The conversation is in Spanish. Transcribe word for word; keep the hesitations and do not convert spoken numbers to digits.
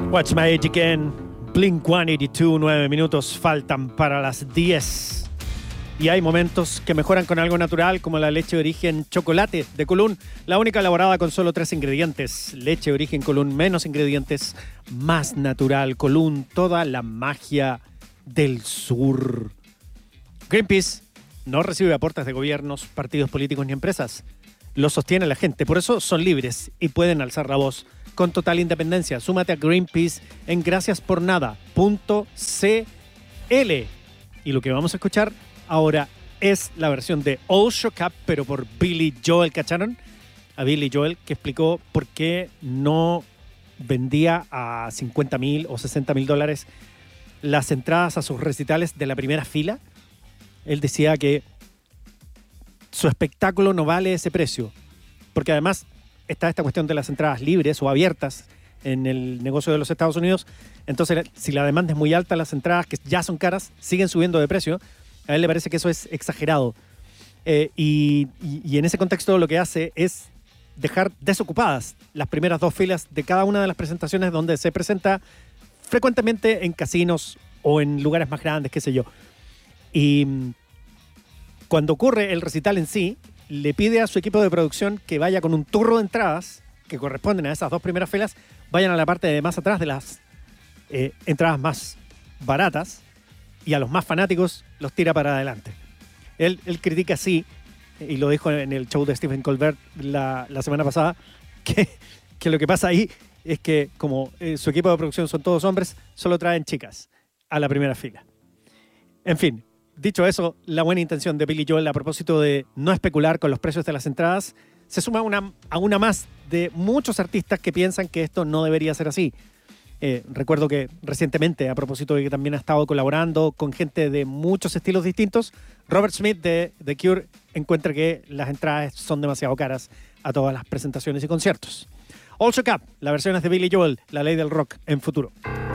Watch My Age Again, Blink ciento ochenta y dos, nueve minutos faltan para las diez. Y hay momentos que mejoran con algo natural, como la leche de origen chocolate de Colún, la única elaborada con solo tres ingredientes. Leche de origen Colún, menos ingredientes, más natural. Colún, toda la magia del sur. Greenpeace no recibe aportes de gobiernos, partidos políticos ni empresas. Lo sostiene la gente, por eso son libres y pueden alzar la voz con total independencia. Súmate a Greenpeace en gracias por nada punto c l. Y lo que vamos a escuchar ahora es la versión de All Shook Up, pero por Billy Joel. ¿Cacharon? A Billy Joel, que explicó por qué no vendía a cincuenta mil o sesenta mil dólares las entradas a sus recitales de la primera fila. Él decía que su espectáculo no vale ese precio, porque además está esta cuestión de las entradas libres o abiertas en el negocio de los Estados Unidos. Entonces, si la demanda es muy alta, las entradas, que ya son caras, siguen subiendo de precio. A él le parece que eso es exagerado. Eh, y, y, y en ese contexto lo que hace es dejar desocupadas las primeras dos filas de cada una de las presentaciones donde se presenta frecuentemente en casinos o en lugares más grandes, qué sé yo. Y cuando ocurre el recital en sí, le pide a su equipo de producción que vaya con un turro de entradas que corresponden a esas dos primeras filas, vayan a la parte de más atrás de las eh, entradas más baratas, y a los más fanáticos los tira para adelante. Él, él critica así, y lo dijo en el show de Stephen Colbert la, la semana pasada, que, que lo que pasa ahí es que como eh, su equipo de producción son todos hombres, solo traen chicas a la primera fila. En fin, dicho eso, la buena intención de Billy Joel a propósito de no especular con los precios de las entradas se suma a una, a una más de muchos artistas que piensan que esto no debería ser así. Eh, recuerdo que recientemente, a propósito de que también ha estado colaborando con gente de muchos estilos distintos, Robert Smith de The Cure encuentra que las entradas son demasiado caras a todas las presentaciones y conciertos. All Shook Up, la versión es de Billy Joel, la ley del rock en futuro.